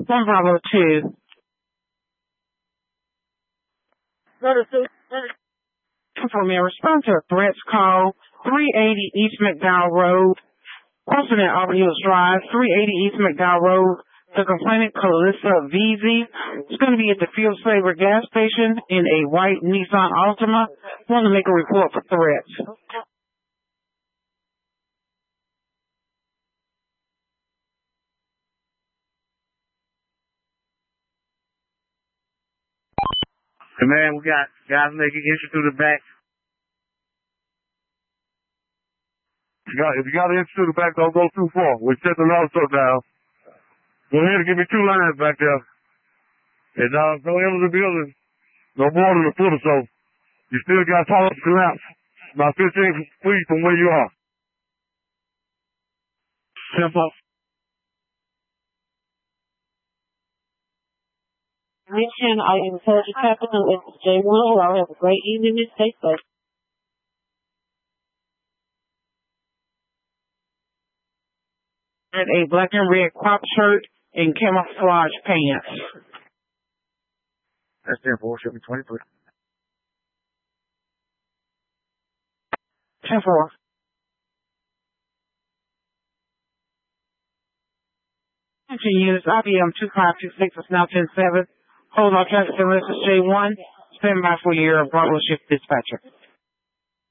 1 Bravo 2. For me, respond to threats call 380 East McDowell Road, person at Auburn Hills Drive, 380 East McDowell Road. The complainant, Calissa VZ, is going to be at the Field Saver gas station in a white Nissan Altima. Want to make a report for threats. Command, we got guys making entry through the back. If you got an entry through the back, don't go too far. We'll shut the also down. Go ahead and give me 2 lines back there. And don't enter the building no more than a foot or so. You still got tolerance collapse about 15 feet from where you are. Simple. Mention, I am Sergeant Capital with J1. I'll have a great evening and stay safe. And a black and red crop shirt and camouflage pants. That's 10-4, should be 23. 10-4. Attention units, IBM 2526 is now 10-7. Hold on, traffic, this is J1. Stand by for your Bravo shift dispatcher.